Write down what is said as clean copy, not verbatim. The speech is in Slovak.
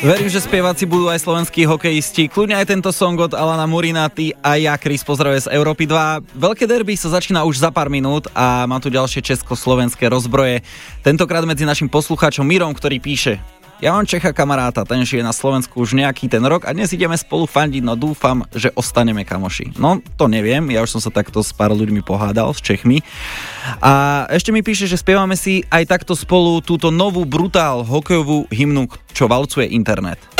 Verím, že spievaci budú aj slovenskí hokejisti. Kľudne aj tento song od Alana Murina, ty a ja, Chris, pozdravuje z Európy 2. Veľké derby sa začína už za pár minút a mám tu ďalšie československé rozbroje. Tentokrát medzi našim poslucháčom Mirom, ktorý píše: ja mám Čecha kamaráta, ten žije na Slovensku už nejaký ten rok a dnes ideme spolu fandiť, no dúfam, že ostaneme kamoši. No, to neviem, ja už som sa takto s pár ľuďmi pohádal, s Čechmi. A ešte mi píše, že spievame si aj takto spolu túto novú brutál hokejovú hymnu, čo valcuje internet.